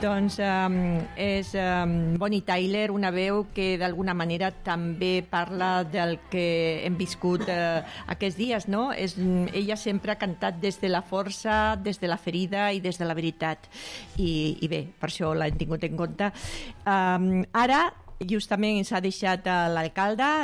Doncs és Bonnie Tyler, una veu que d'alguna manera també parla del que hem viscut aquests dies, no? Ella sempre ha cantat des de la força, des de la ferida i des de la veritat. I bé, per això l'hem tingut en compte. Ara, justament ens ha deixat l'alcalde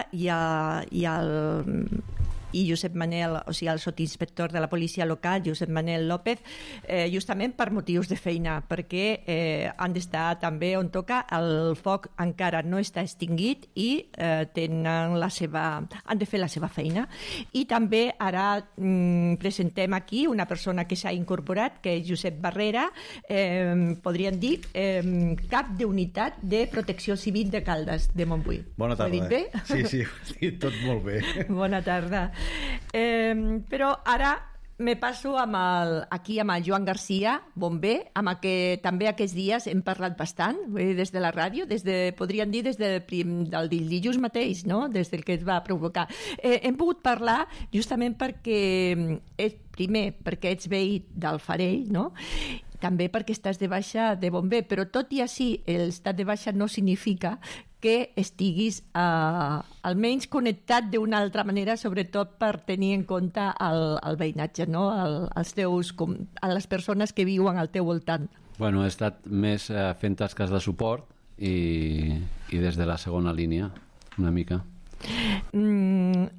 i Josep Manel, o sigui, el sotinspector de la policia local, Josep Manel López, justament per motius de feina, perquè han d'estar també on toca. El foc encara no està extingit i han de fer la seva feina. I també ara presentem aquí una persona que s'ha incorporat, que és Josep Barrera, podríem dir cap d'unitat de protecció civil de Caldes de Montbui. Bona tarda. Ho he dit bé? Sí, ho he dit tot molt bé. Bona tarda. Però ara me passo aquí amb el Joan Garcia, bomber, amb el que també aquests dies hem parlat bastant, des de la ràdio, podríem dir des del dilluns mateix, no? Des del que es va provocar. Hem pogut parlar justament perquè ets veí del Farell, no? També perquè estàs de baixa de bomber, però tot i així l'estat de baixa no significa que estiguis almenys connectat d'una altra manera, sobretot per tenir en compte el veïnatge, no? A les persones que viuen al teu voltant. Bueno, he estat més fent tasques de suport i des de la segona línia, una mica.